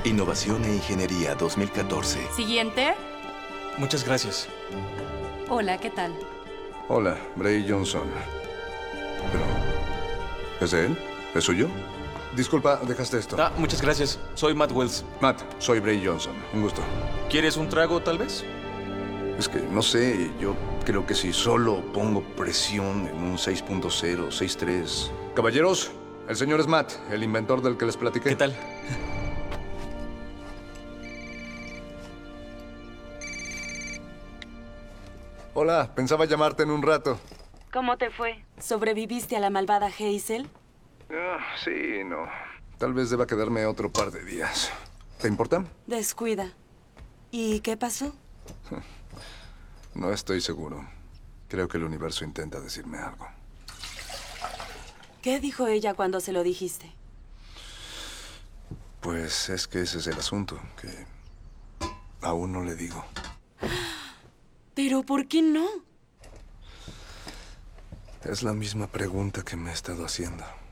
Innovación e Ingeniería 2014. Siguiente. Muchas gracias. Hola, ¿qué tal? Hola, Bray Johnson. Pero... ¿es de él? ¿Es suyo? Disculpa, dejaste esto. Muchas gracias. Soy Matt Wells. Matt, soy Bray Johnson. Un gusto. ¿Quieres un trago, tal vez? Es que, no sé, yo creo que si solo pongo presión en un 6.0, 6.3... Caballeros, el señor es Matt, el inventor del que les platiqué. ¿Qué tal? Hola, pensaba llamarte en un rato. ¿Cómo te fue? ¿Sobreviviste a la malvada Hazel? Sí, no. Tal vez deba quedarme otro par de días. ¿Te importa? Descuida. ¿Y qué pasó? No estoy seguro. Creo que el universo intenta decirme algo. ¿Qué dijo ella cuando se lo dijiste? Pues es que ese es el asunto, que aún no le digo. ¿Pero por qué no? Es la misma pregunta que me he estado haciendo.